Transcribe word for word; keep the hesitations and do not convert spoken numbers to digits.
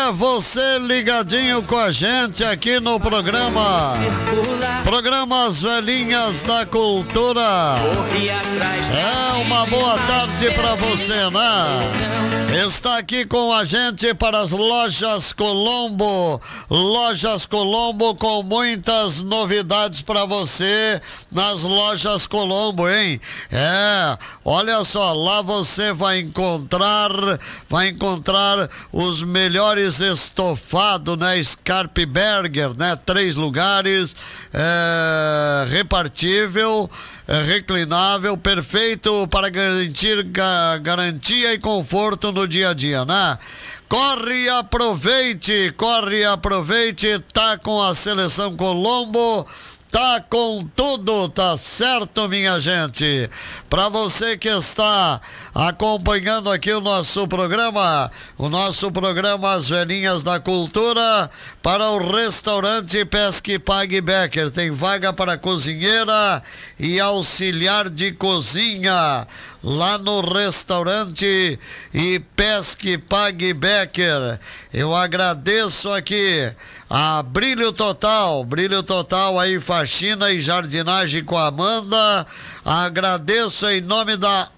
É, você ligadinho com a gente aqui no programa Programa As Velhinhas da Cultura. É uma boa tarde pra você, né? Está aqui com a gente para as Lojas Colombo. Lojas Colombo com muitas novidades para você nas Lojas Colombo, hein? É, olha só, lá você vai encontrar, vai encontrar os melhores estofados, né? Scarpe Berger, né? Três lugares, é, repartível, é, reclinável, perfeito para garantir ga, garantia e conforto no dia a dia, né? Corre e aproveite, corre e aproveite, tá com a Seleção Colombo. Tá com tudo, tá certo, minha gente? Para você que está acompanhando aqui o nosso programa, o nosso programa As Velhinhas da Cultura, para o restaurante Pesque Pague Becker, tem vaga para cozinheira e auxiliar de cozinha lá no restaurante e Pesque Pague Becker. Eu agradeço aqui a Brilho Total, Brilho Total aí, faxina e jardinagem com a Amanda. Agradeço em nome da